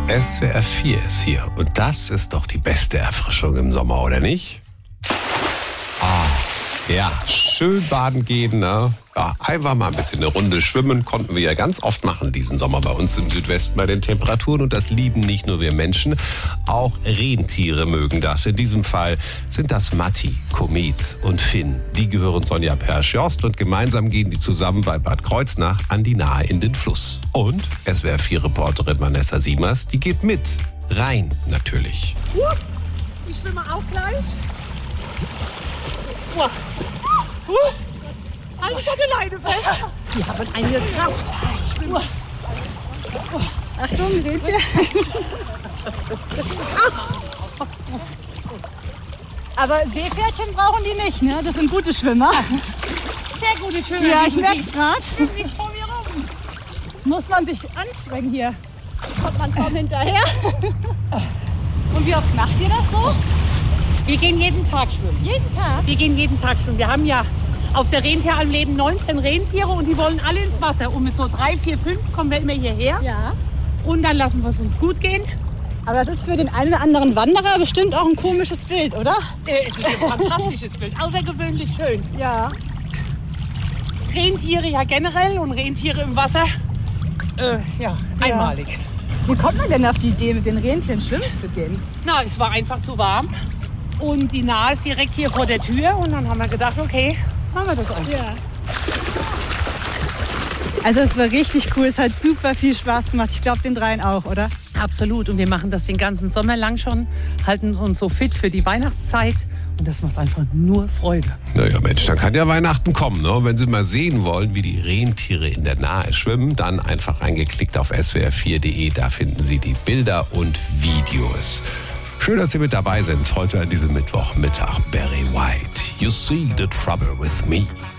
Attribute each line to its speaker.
Speaker 1: SWR 4 ist hier. Und das ist doch die beste Erfrischung im Sommer, oder nicht? Ja, schön baden gehen, ne? Ja, einfach mal ein bisschen eine Runde schwimmen konnten wir ja ganz oft machen diesen Sommer bei uns im Südwesten bei den Temperaturen. Und das lieben nicht nur wir Menschen, auch Rentiere mögen das. In diesem Fall sind das Matti, Komet und Finn. Die gehören Sonja Persch-Jost und gemeinsam gehen die zusammen bei Bad Kreuznach an die Nahe in den Fluss. Und SWR 4-Reporterin Vanessa Siemers, die geht mit. Rein natürlich.
Speaker 2: Ich schwimme auch gleich. Halt schon die Leine fest. Die haben einiges Kraft.
Speaker 3: Achtung, seht ihr? Aber Seepferdchen brauchen die nicht, ne? Das sind gute Schwimmer.
Speaker 2: Sehr gute Schwimmer.
Speaker 3: Ja, ich merk's gerade.
Speaker 2: Nicht vor mir rum.
Speaker 3: Muss man sich anstrengen hier. Kommt man kaum hinterher. Und wie oft macht ihr das so?
Speaker 2: Wir gehen jeden Tag schwimmen.
Speaker 3: Jeden Tag?
Speaker 2: Wir gehen jeden Tag schwimmen. Wir haben ja auf der Rentieranlage leben 19 Rentiere und die wollen alle ins Wasser. Und mit so 3, 4, 5 kommen wir immer hierher.
Speaker 3: Ja.
Speaker 2: Und dann lassen wir es uns gut gehen.
Speaker 3: Aber das ist für den einen oder anderen Wanderer bestimmt auch ein komisches Bild, oder?
Speaker 2: Es ist ein fantastisches Bild. Außergewöhnlich schön.
Speaker 3: Ja.
Speaker 2: Rentiere ja generell und Rentiere im Wasser. Einmalig.
Speaker 3: Wie kommt man denn auf die Idee, mit den Rentieren schwimmen zu gehen?
Speaker 2: Na, es war einfach zu warm. Und die Nahe ist direkt hier vor der Tür. Und dann haben wir gedacht, okay, machen wir das einfach.
Speaker 3: Ja. Also es war richtig cool, es hat super viel Spaß gemacht. Ich glaube, den dreien auch, oder?
Speaker 2: Absolut. Und wir machen das den ganzen Sommer lang schon, halten uns so fit für die Weihnachtszeit. Und das macht einfach nur Freude.
Speaker 1: Naja, Mensch, dann kann ja Weihnachten kommen, ne? Wenn Sie mal sehen wollen, wie die Rentiere in der Nahe schwimmen, dann einfach reingeklickt auf swr4.de. Da finden Sie die Bilder und Videos. Schön, dass Sie mit dabei sind. Heute an diesem Mittwochmittag. Barry White. You see the trouble with me.